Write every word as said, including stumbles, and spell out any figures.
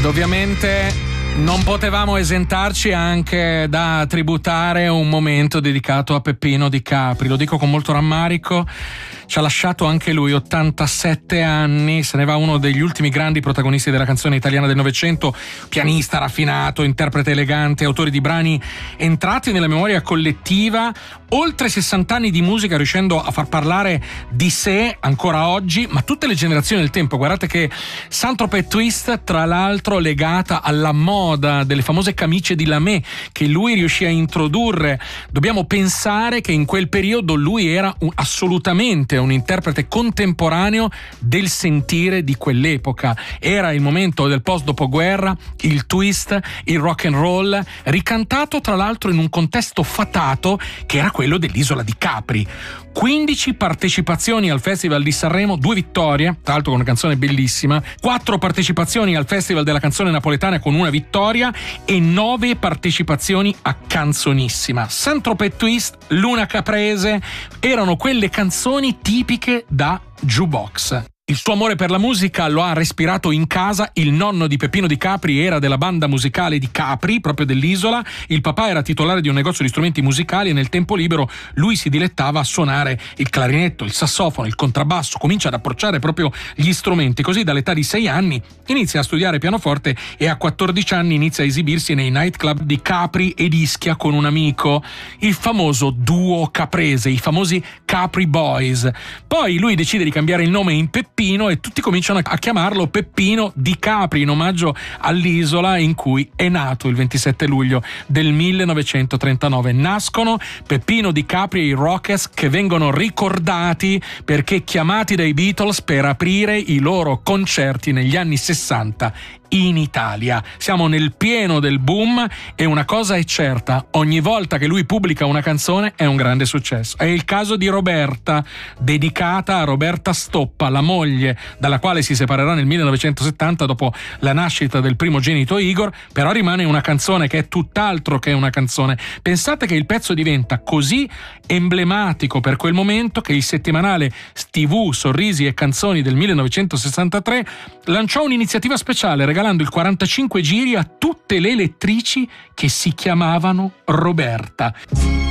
ovviamente non potevamo esentarci anche da tributare un momento dedicato a Peppino Di Capri. Lo dico con molto rammarico, ci ha lasciato anche lui, ottantasette anni, se ne va uno degli ultimi grandi protagonisti della canzone italiana del Novecento, pianista raffinato, interprete elegante, autore di brani entrati nella memoria collettiva, oltre sessanta anni di musica, riuscendo a far parlare di sé ancora oggi, ma tutte le generazioni del tempo. Guardate che Saint-Tropez Twist, tra l'altro legata alla moda delle famose camicie di lamé che lui riuscì a introdurre. Dobbiamo pensare che in quel periodo lui era un, assolutamente un interprete contemporaneo del sentire di quell'epoca. Era il momento del post dopoguerra, il twist, il rock and roll, ricantato tra l'altro in un contesto fatato che era quello dell'isola di Capri. quindici partecipazioni al Festival di Sanremo, due vittorie, tra l'altro con una canzone bellissima, quattro partecipazioni al Festival della canzone napoletana con una vittoria e nove partecipazioni a Canzonissima. Saint-Tropez Twist, Luna Caprese, erano quelle canzoni tipiche da jukebox. Il suo amore per la musica lo ha respirato in casa. Il nonno di Peppino Di Capri era della banda musicale di Capri, proprio dell'isola. Il papà era titolare di un negozio di strumenti musicali e nel tempo libero lui si dilettava a suonare il clarinetto, il sassofono, il contrabbasso. Comincia ad approcciare proprio gli strumenti. Così dall'età di sei anni inizia a studiare pianoforte e a quattordici anni inizia a esibirsi nei nightclub di Capri ed Ischia con un amico, il famoso duo caprese, i famosi Capri Boys. Poi lui decide di cambiare il nome in Peppino e tutti cominciano a chiamarlo Peppino Di Capri in omaggio all'isola in cui è nato il ventisette luglio del millenovecentotrentanove. Nascono Peppino Di Capri e i Rockets, che vengono ricordati perché chiamati dai Beatles per aprire i loro concerti negli anni sessanta in Italia. Siamo nel pieno del boom e una cosa è certa: ogni volta che lui pubblica una canzone è un grande successo. È il caso di Roberta, dedicata a Roberta Stoppa, la moglie dalla quale si separerà nel millenovecentosettanta dopo la nascita del primogenito Igor, però rimane una canzone che è tutt'altro che una canzone. Pensate che il pezzo diventa così emblematico per quel momento che il settimanale tivù Sorrisi e Canzoni del millenovecentosessantatré lanciò un'iniziativa speciale regalando il quarantacinque giri a tutte le lettrici che si chiamavano Roberta.